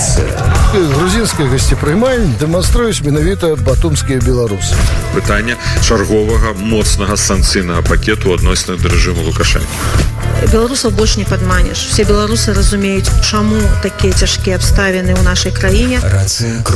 Грузінскія гасцепрымальні дэманструюць менавіта батумскія беларусы. Пытанне чарговага моцнага санкцыйнага пакету адносна да рэжыму Лукашэнкі. Беларусаў больш не падманеш. Все беларусы разумеюць, чаму такія цяжкія абставіны ў нашай краіне.